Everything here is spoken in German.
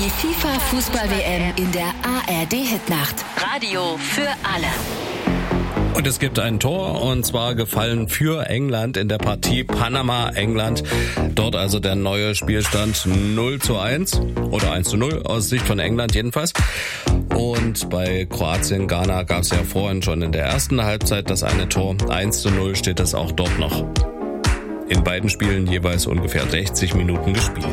Die FIFA-Fußball-WM in der ARD-Hitnacht. Radio für alle. Und es gibt ein Tor, und zwar gefallen für England in der Partie Panama-England. Dort also der neue Spielstand 0:1 oder 1:0 aus Sicht von England jedenfalls. Und bei Kroatien-Ghana gab es ja vorhin schon in der ersten Halbzeit das eine Tor. 1:0 steht es auch dort noch. In beiden Spielen jeweils ungefähr 60 Minuten gespielt.